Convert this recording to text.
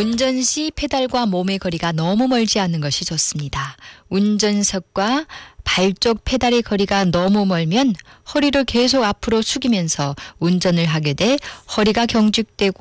운전 시 페달과 몸의 거리가 너무 멀지 않는 것이 좋습니다. 운전석과 발 쪽 페달의 거리가 너무 멀면 허리를 계속 앞으로 숙이면서 운전을 하게 돼 허리가 경직되고